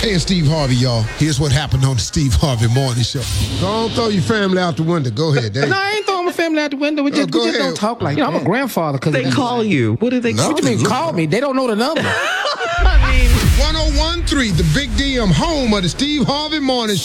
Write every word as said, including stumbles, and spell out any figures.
Hey, it's Steve Harvey, y'all. Here's what happened on the Steve Harvey Morning Show. Go on, throw your family out the window. Go ahead, Dave. No, I ain't throwing my family out the window. We just, go we just ahead. don't talk like you know, that. I'm a grandfather. Cause They call you. What do they No. call What you mean Look, call me? They don't know the number. I mean... one oh one point three, the Big D M, home of the Steve Harvey Morning Show.